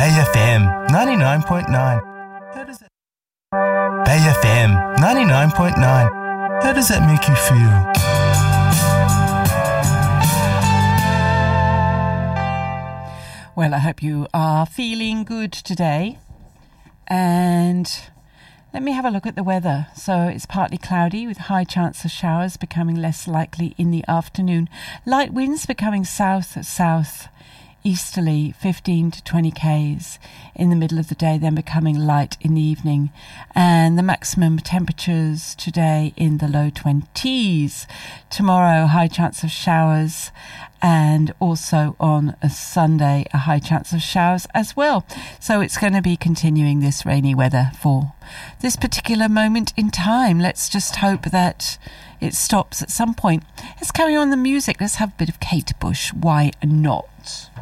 Bay FM 99.9. How does it? Bay FM 99.9. How does that make you feel? Well, I hope you are feeling good today. And let me have a look at the weather. So it's partly cloudy with high chance of showers becoming less likely in the afternoon. Light winds becoming south easterly 15 to 20 k's in the middle of the day, then becoming light in the evening. And the maximum temperatures today in the low 20s. Tomorrow, high chance of showers, and also on a Sunday, a high chance of showers as well. So it's going to be continuing this rainy weather for this particular moment in time. Let's just hope that it stops at some point. Let's carry on the music. Let's have a bit of Kate Bush. Why not?